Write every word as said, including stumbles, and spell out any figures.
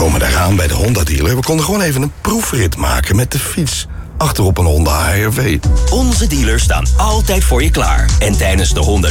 komen daaraan bij de Honda-dealer. We konden gewoon even een proefrit maken met de fiets. Achterop een Honda H R V. Onze dealers staan altijd voor je klaar. En tijdens de Honda